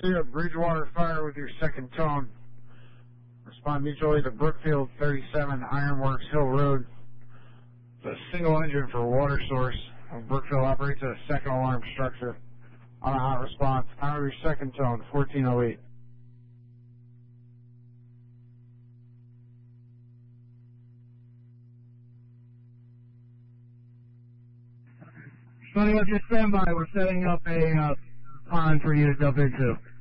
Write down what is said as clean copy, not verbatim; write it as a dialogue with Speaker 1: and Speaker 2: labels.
Speaker 1: Garcia, Bridgewater Fire with your second tone. Respond mutually to Brookfield 37, Ironworks Hill Road. It's a single engine for water source. Brookfield operates a second alarm structure on a hot response. Time of your second tone, 1408.
Speaker 2: Sunny, just stand by. We're setting up a pond for you to jump into.